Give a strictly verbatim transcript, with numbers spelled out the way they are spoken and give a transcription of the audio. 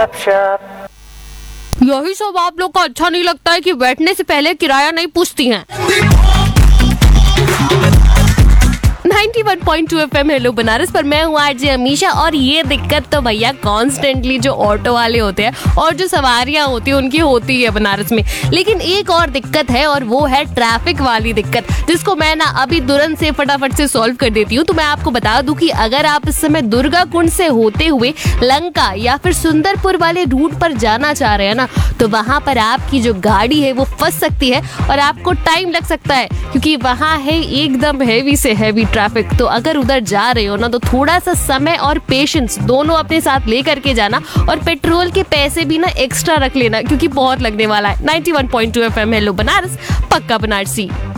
यही सब आप लोग को अच्छा नहीं लगता है कि बैठने से पहले किराया नहीं पूछती हैं। Ninety one point two F M hello Banaras पर मैं हूँ आरजे अमीशा। और ये दिक्कत तो भैया कॉन्स्टेंटली जो ऑटो वाले होते हैं और जो सवारियां होती हैं उनकी होती है बनारस में। लेकिन एक और दिक्कत है और वो है ट्रैफिक वाली दिक्कत, जिसको मैं ना अभी तुरंत से फटाफट से सॉल्व कर देती हूँ। तो मैं आपको बता दूं कि अगर आप इस समय दुर्गा कुंड से होते हुए लंका या फिर सुंदरपुर वाले रूट पर जाना चाह रहे हैं ना, तो वहाँ पर आपकी जो गाड़ी है वो फंस सकती है और आपको टाइम लग सकता है, क्योंकि वहाँ है एकदम हैवी से हैवी ट्रैफिक। तो अगर उधर जा रहे हो ना तो थोड़ा सा समय और पेशेंस दोनों अपने साथ लेकर के जाना, और पेट्रोल के पैसे भी ना एक्स्ट्रा रख लेना, क्योंकि बहुत लगने वाला है। Ninety one point two F M hello Banaras, पक्का बनारसी।